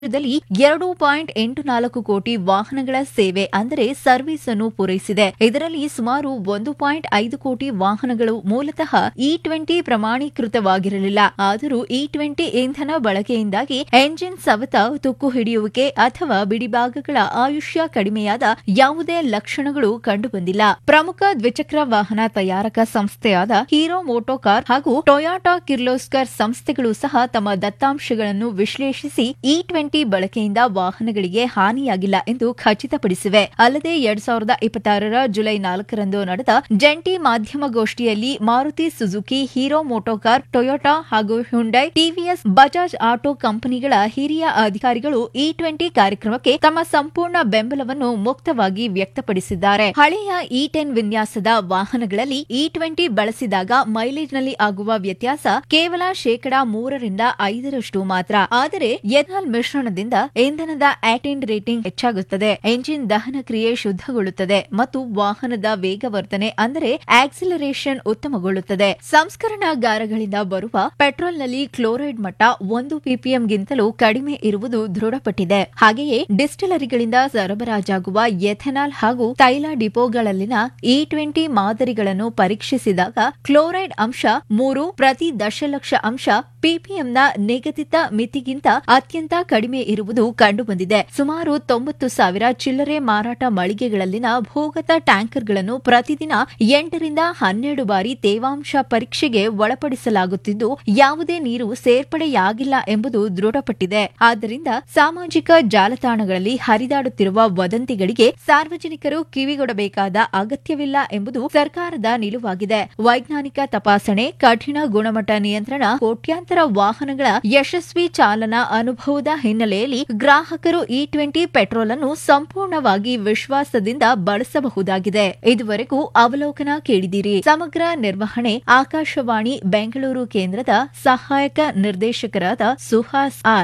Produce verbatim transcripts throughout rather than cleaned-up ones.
ದಲ್ಲಿ ಎರಡು ಪಾಯಿಂಟ್ ಎಂಟು ನಾಲ್ಕು ಕೋಟಿ ವಾಹನಗಳ ಸೇವೆ ಅಂದರೆ ಸರ್ವಿಸ್ ಅನ್ನು ಪೂರೈಸಿದೆ. ಇದರಲ್ಲಿ ಸುಮಾರು ಒಂದು ಪಾಯಿಂಟ್ ಐದು ಕೋಟಿ ವಾಹನಗಳು ಮೂಲತಃ ಇ ಟ್ವೆಂಟಿ ಪ್ರಮಾಣೀಕೃತವಾಗಿರಲಿಲ್ಲ. ಆದರೂ ಇ ಟ್ವೆಂಟಿ ಇಂಧನ ಬಳಕೆಯಿಂದಾಗಿ ಎಂಜಿನ್ ಸವೆತ, ತುಕ್ಕು ಹಿಡಿಯುವಿಕೆ ಅಥವಾ ಬಿಡಿಭಾಗಗಳ ಆಯುಷ್ಯ ಕಡಿಮೆಯಾದ ಯಾವುದೇ ಲಕ್ಷಣಗಳು ಕಂಡುಬಂದಿಲ್ಲ. ಪ್ರಮುಖ ದ್ವಿಚಕ್ರ ವಾಹನ ತಯಾರಕ ಸಂಸ್ಥೆಯಾದ ಹೀರೋ ಮೋಟೋಕಾರ್ ಹಾಗೂ ಟೊಯಾಟಾ ಕಿರ್ಲೋಸ್ಕರ್ ಸಂಸ್ಥೆಗಳು ಸಹ ತಮ್ಮ ದತ್ತಾಂಶಗಳನ್ನು ವಿಶ್ಲೇಷಿಸಿ ಇ ಟ್ವೆಂಟಿ ಬಳಕೆಯಿಂದ ವಾಹನಗಳಿಗೆ ಹಾನಿಯಾಗಿಲ್ಲ ಎಂದು ಖಚಿತಪಡಿಸಿವೆ. ಅಲ್ಲದೆ ಎರಡ್ ಸಾವಿರದ ಇಪ್ಪತ್ತಾರರ ಜುಲೈ ನಾಲ್ಕರಂದು ನಡೆದ ಜಂಟಿ ಮಾಧ್ಯಮಗೋಷ್ಠಿಯಲ್ಲಿ Maruti Suzuki, hero MotoCorp, Toyota ಹಾಗೂ ಹ್ಯುಂಡೈ, ಟಿವಿಎಸ್, ಬಜಾಜ್ ಆಟೋ ಕಂಪನಿಗಳ ಹಿರಿಯ ಅಧಿಕಾರಿಗಳು ಇ ಟ್ವೆಂಟಿ ಕಾರ್ಯಕ್ರಮಕ್ಕೆ ತಮ್ಮ ಸಂಪೂರ್ಣ ಬೆಂಬಲವನ್ನು ಮುಕ್ತವಾಗಿ ವ್ಯಕ್ತಪಡಿಸಿದ್ದಾರೆ. ಹಳೆಯ ಇ ಟೆನ್ ವಿನ್ಯಾಸದ ವಾಹನಗಳಲ್ಲಿ ಇ ಟ್ವೆಂಟಿ ಬಳಸಿದಾಗ ಮೈಲೇಜ್ನಲ್ಲಿ ಆಗುವ ವ್ಯತ್ಯಾಸ ಕೇವಲ ಶೇಕಡಾ ಮೂರರಿಂದ ಐದರಷ್ಟು ಮಾತ್ರ. ಆದರೆ ಎಥನಾಲ್ ಮಿಶ್ರಣದಿಂದ ಇಂಧನದ ಆಕ್ಟೇನ್ ರೇಟಿಂಗ್ ಹೆಚ್ಚಾಗುತ್ತದೆ, ಎಂಜಿನ್ ದಹನ ಕ್ರಿಯೆ ಶುದ್ಧಗೊಳ್ಳುತ್ತದೆ ಮತ್ತು ವಾಹನದ ವೇಗವರ್ಧನೆ ಅಂದರೆ ಆಕ್ಸಿಲರೇಷನ್ ಉತ್ತಮಗೊಳ್ಳುತ್ತದೆ. ಸಂಸ್ಕರಣಾಗಾರಗಳಿಂದ ಬರುವ ಪೆಟ್ರೋಲ್ನಲ್ಲಿ ಕ್ಲೋರೈಡ್ ಮಟ್ಟ ಒಂದು ಪಿಪಿಎಂಗಿಂತಲೂ ಕಡಿಮೆ ಇರುವುದು ದೃಢಪಟ್ಟಿದೆ. ಹಾಗೆಯೇ ಡಿಸ್ಟಿಲರಿಗಳಿಂದ ಸರಬರಾಜಾಗುವ ಎಥೆನಾಲ್ ಹಾಗೂ ತೈಲ ಡಿಪೋಗಳಲ್ಲಿನ ಇ ಟ್ವೆಂಟಿ ಮಾದರಿಗಳನ್ನು ಪರೀಕ್ಷಿಸಿದಾಗ ಕ್ಲೋರೈಡ್ ಅಂಶ ಮೂರು ಪ್ರತಿ ದಶಲಕ್ಷ ಅಂಶ ಪಿಪಿಎಂನ ನಿಗದಿತ ಮಿತಿಗಿಂತ ಅತ್ಯಂತ ಕಡಿಮೆ ಇರುವುದು ಕಂಡುಬಂದಿದೆ. ಸುಮಾರು ತೊಂಬತ್ತು ಸಾವಿರ ಚಿಲ್ಲರೆ ಮಾರಾಟ ಮಳಿಗೆಗಳಲ್ಲಿನ ಭೂಗತ ಟ್ಯಾಂಕರ್ಗಳನ್ನು ಪ್ರತಿದಿನ ಎಂಟರಿಂದ ಹನ್ನೆರಡು ಬಾರಿ ತೇವಾಂಶ ಪರೀಕ್ಷೆಗೆ ಒಳಪಡಿಸಲಾಗುತ್ತಿದ್ದು ಯಾವುದೇ ನೀರು ಸೇರ್ಪಡೆಯಾಗಿಲ್ಲ ಎಂಬುದು ದೃಢಪಟ್ಟಿದೆ. ಆದ್ದರಿಂದ ಸಾಮಾಜಿಕ ಜಾಲತಾಣಗಳಲ್ಲಿ ಹರಿದಾಡುತ್ತಿರುವ ವದಂತಿಗಳಿಗೆ ಸಾರ್ವಜನಿಕರು ಕಿವಿಗೊಡಬೇಕಾದ ಅಗತ್ಯವಿಲ್ಲ ಎಂಬುದು ಸರ್ಕಾರದ ನಿಲುವಾಗಿದೆ. ವೈಜ್ಞಾನಿಕ ತಪಾಸಣೆ, ಕಠಿಣ ಗುಣಮಟ್ಟ ನಿಯಂತ್ರಣ, ಕೋಟ್ಯಾಂತರ ವಾಹನಗಳ ಯಶಸ್ವಿ ಚಾಲನಾ ಅನುಭವದ ಹಿನ್ನೆಲೆಯಲ್ಲಿ ಗ್ರಾಹಕರು ಇ ಟ್ವೆಂಟಿ ಪೆಟ್ರೋಲ್ ಅನ್ನು ಸಂಪೂರ್ಣವಾಗಿ ವಿಶ್ವಾಸದಿಂದ ಬಳಸಬಹುದಾಗಿದೆ. ಇದುವರೆಗೂ ಅವಲೋಕನ ಕೇಳಿದಿರಿ. ಸಮಗ್ರ ನಿರ್ವಹಣೆ ಆಕಾಶವಾಣಿ ಬೆಂಗಳೂರು ಕೇಂದ್ರದ ಸಹಾಯಕ ನಿರ್ದೇಶಕರಾದ ಸುಹಾಸ್ ಆರ್.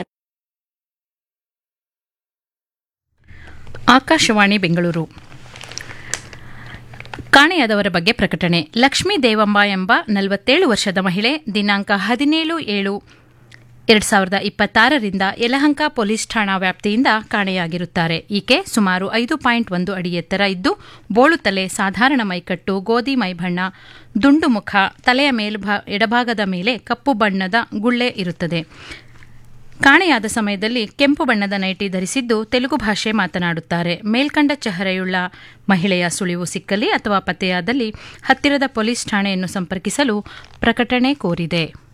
ಆಕಾಶವಾಣಿ ಬೆಂಗಳೂರು. ಕಾಣೆಯಾದವರ ಬಗ್ಗೆ ಪ್ರಕಟಣೆ. ಲಕ್ಷ್ಮೀ ದೇವಂಬ ಎಂಬ ನಲವತ್ತೇಳು ವರ್ಷದ ಮಹಿಳೆ ದಿನಾಂಕ ಹದಿನೇಳು ಏಳು ಎರಡ್ ಸಾವಿರದ ಇಪ್ಪತ್ತಾರರಿಂದ ಯಲಹಂಕ ಪೊಲೀಸ್ ಠಾಣಾ ವ್ಯಾಪ್ತಿಯಿಂದ ಕಾಣೆಯಾಗಿರುತ್ತಾರೆ. ಈಕೆ ಸುಮಾರು ಐದು ಪಾಯಿಂಟ್ ಒಂದು ಅಡಿ ಎತ್ತರ ಇದ್ದು, ಬೋಳು ತಲೆ, ಸಾಧಾರಣ ಮೈಕಟ್ಟು, ಗೋಧಿ ಮೈಬಣ್ಣ, ದುಂಡು ಮುಖ, ತಲೆಯ ಮೇಲ್ಭಾ ಎಡಭಾಗದ ಮೇಲೆ ಕಪ್ಪು ಬಣ್ಣದ ಗುಳ್ಳೆ ಇರುತ್ತದೆ. ಕಾಣೆಯಾದ ಸಮಯದಲ್ಲಿ ಕೆಂಪು ಬಣ್ಣದ ನೈಟಿ ಧರಿಸಿದ್ದು ತೆಲುಗು ಭಾಷೆ ಮಾತನಾಡುತ್ತಾರೆ. ಮೇಲ್ಕಂಡ ಚೆಹರೆಯುಳ್ಳ ಮಹಿಳೆಯ ಸುಳಿವು ಸಿಕ್ಕಲ್ಲಿ ಅಥವಾ ಪತ್ತೆಯಾದಲ್ಲಿ ಹತ್ತಿರದ ಪೊಲೀಸ್ ಠಾಣೆಯನ್ನು ಸಂಪರ್ಕಿಸಲು ಪ್ರಕಟಣೆ ಕೋರಿದೆ.